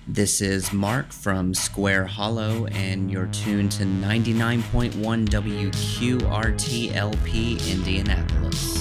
This is Mark from Square Hollow, and you're tuned to 99.1 WQRT-LP Indianapolis.